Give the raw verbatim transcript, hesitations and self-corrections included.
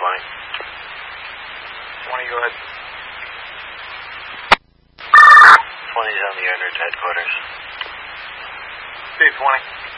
twenty. twenty, go ahead. twenty's on the air near headquarters. Steve, twenty.